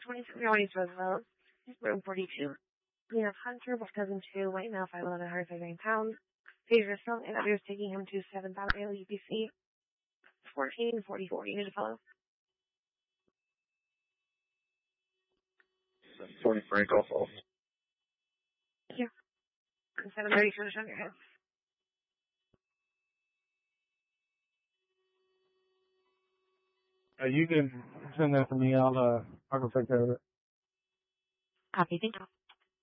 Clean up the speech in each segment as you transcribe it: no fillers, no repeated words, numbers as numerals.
26 Northeast Roosevelt, room 42. We have Hunter, book cousin 2, white male, 5'11", 159 pounds. Phaedra Strong and others taking him to 7th Avenue, UPC, 1444. You need to follow. 40 Frank, also. Thank you. 7:30 for the show your head. You can send that to me. I'll go take care of it. Copy. Thank you.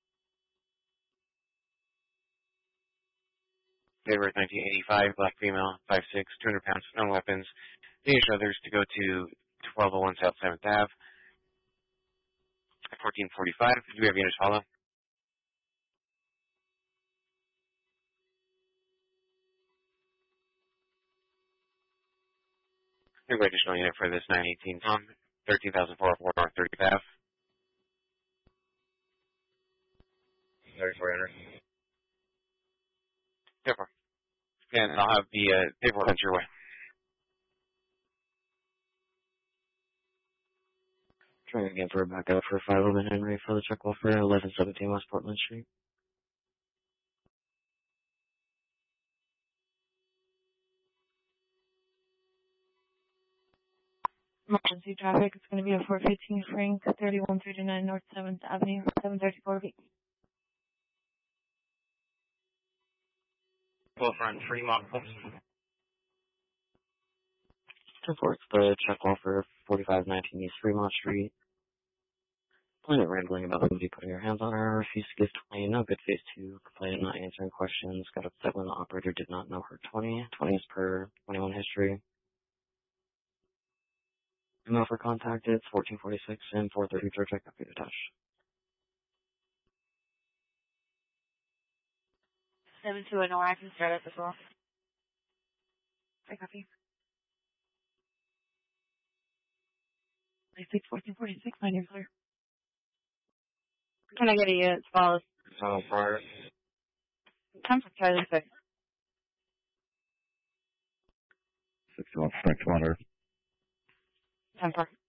Favorite 1985, black female, 5'6", 200 pounds, no weapons. Phaedra others to go to 1201 South 7th Ave. 1445. Do we have units follow? No additional unit for this 918 Tom, 13,404 North 30th Ave. 3400. Therefore. And I'll have the paperwork sent your way. Trying again for a backup for 511 Henry for the check off for 1117 West Portland Street. Emergency traffic. It's going to be a 415 Frank, 3139 North 7th Avenue, 734 B. Full front, Fremont. Reports the check off for 4519 East Fremont Street. Complainant rambling about somebody putting her hands on her, refused to give 20, no good face 2, complainant not answering questions, got upset when the operator did not know her 20 is per 21 history. Email for contact, it's 1446 and 430 Georgia, copy attached. 720, I can start up as well. I copy. I think 1446, my name's clear. Can I get a unit as follows? Prior. Time for Charlie 6. 61 Frank 200. Time for.